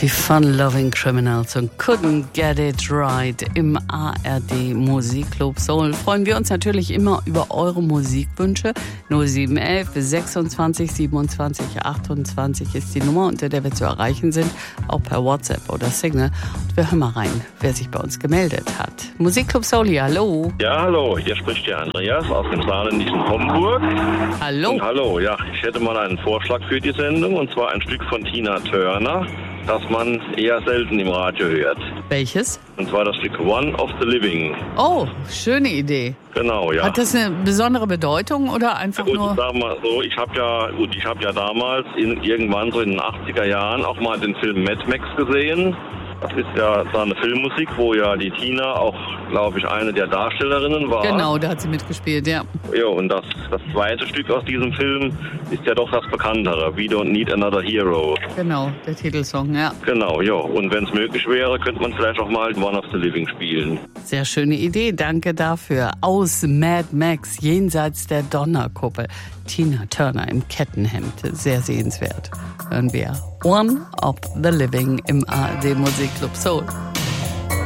Die Fun-Loving Criminals und Couldn't Get It Right im ARD Musikclub Soul. Freuen wir uns natürlich immer über eure Musikwünsche. 0711 26 27 28 ist die Nummer, unter der wir zu erreichen sind, auch per WhatsApp oder Signal. Und wir hören mal rein, wer sich bei uns gemeldet hat. Musikclub Soul, hallo. Ja, hallo, hier spricht der Andreas aus dem saarländischen Homburg. Hallo. Und hallo, ja, ich hätte mal einen Vorschlag für die Sendung, und zwar ein Stück von Tina Turner, das man eher selten im Radio hört. Welches? Und zwar das Stück One of the Living. Oh, schöne Idee. Genau, ja. Hat das eine besondere Bedeutung oder einfach Gut, nur... sag mal so, ich habe ja damals irgendwann so in den 80er Jahren auch mal den Film Mad Max gesehen. Das ist ja so eine Filmmusik, wo ja die Tina auch, glaube ich, eine der Darstellerinnen war. Genau, da hat sie mitgespielt, ja. Ja, und das zweite Stück aus diesem Film ist ja doch das bekanntere, We Don't Need Another Hero. Genau, der Titelsong, ja. Genau, ja. Und wenn es möglich wäre, könnte man vielleicht auch mal One of the Living spielen. Sehr schöne Idee, danke dafür. Aus Mad Max, jenseits der Donnerkuppel. Tina Turner im Kettenhemd, sehr sehenswert. Hören wir One of the Living im ARD Musikclub Soul.